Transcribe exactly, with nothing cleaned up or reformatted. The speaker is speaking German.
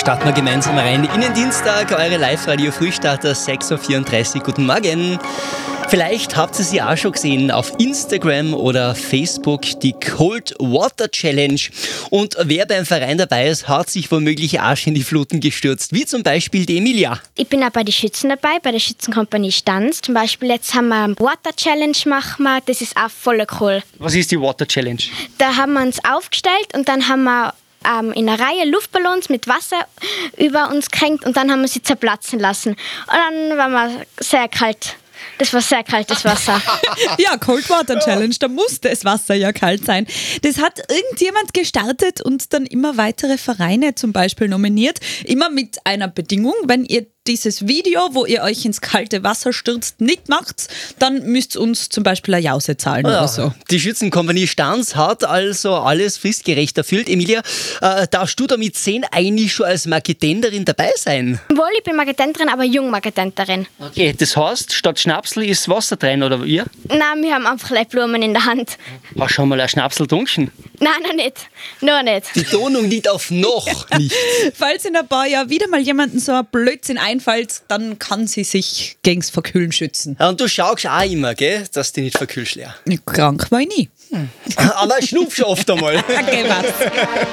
Starten wir gemeinsam rein in den Dienstag, eure Live-Radio-Frühstarter sechs Uhr vierunddreißig. Guten Morgen. Vielleicht habt ihr sie auch schon gesehen auf Instagram oder Facebook, die Cold Water Challenge. Und wer beim Verein dabei ist, hat sich womöglich Arsch in die Fluten gestürzt, wie zum Beispiel die Emilia. Ich bin auch bei den Schützen dabei, bei der Schützenkompanie Stanz. Zum Beispiel jetzt haben wir eine Water Challenge machen wir, das ist auch voll cool. Was ist die Water Challenge? Da haben wir uns aufgestellt und dann haben wir ähm, in einer Reihe Luftballons mit Wasser über uns gehängt und dann haben wir sie zerplatzen lassen. Und dann waren wir sehr kalt. Das war sehr kaltes Wasser. Ja, Cold Water Challenge, da musste das Wasser ja kalt sein. Das hat irgendjemand gestartet und dann immer weitere Vereine zum Beispiel nominiert. Immer mit einer Bedingung, wenn ihr dieses Video, wo ihr euch ins kalte Wasser stürzt, nicht macht, dann müsst ihr uns zum Beispiel eine Jause zahlen Ja, oder so. Die Schützenkompanie Stanz hat also alles fristgerecht erfüllt. Emilia, äh, darfst du da mit zehn eigentlich schon als Marketenderin dabei sein? Wohl, ich bin Marketenterin, aber Jungmarketenterin. Okay, das heißt, statt Schnapsel ist Wasser drin, oder wie? Nein, wir haben einfach Blumen in der Hand. Hast du schon mal ein Schnapsel getrunken? Nein, noch nicht. Noch nicht. Die Tonung liegt auf noch nicht. Falls in ein paar Jahren wieder mal jemanden so ein Blödsinn einfällt, dann kann sie sich gegens Verkühlen schützen. Ja, und du schaust auch immer, gell, dass du nicht verkühlst, Lea. Krank war ich nie. Aber schnupfst oft einmal. Okay, was?